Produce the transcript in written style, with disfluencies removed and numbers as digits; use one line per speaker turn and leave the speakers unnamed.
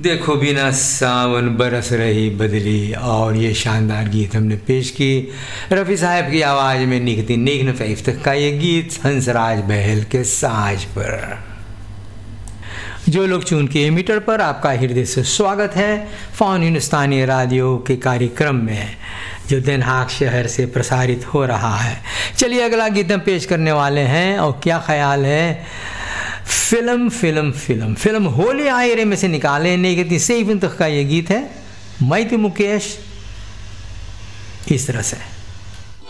देखो बिना सावन बरस रही बदली, और ये शानदार गीत हमने पेश की रफ़ी साहब की आवाज़ में निगन फैफ तक का ये गीत हंसराज बहल के साज पर। जो लोग चून के मीटर पर, आपका हृदय से स्वागत है फ़ोन हिंदुस्तानी रेडियो के कार्यक्रम में जो दिन हाग शहर से प्रसारित हो रहा है। चलिए अगला गीत हम पेश करने वाले हैं, और क्या ख्याल है, फिल्म होली आयरे में से निकाले नहीं कितनी सही तक का ये गीत है। मैं तो मुकेश इस तरह से